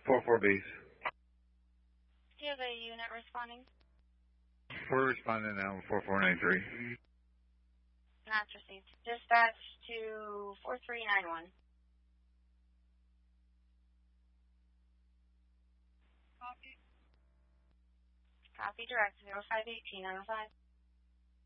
4-4 base. Do you have a unit responding? We're responding now, 4493. Not received. Dispatch to 4391. Copy direct 0518 905.